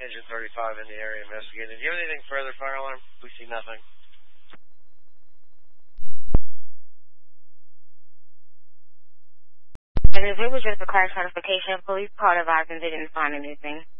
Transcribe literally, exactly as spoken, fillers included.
Engine thirty-five in the area investigating. Do you have anything further, fire alarm? We see nothing. And if it was just a crash notification, police called advising they didn't find anything.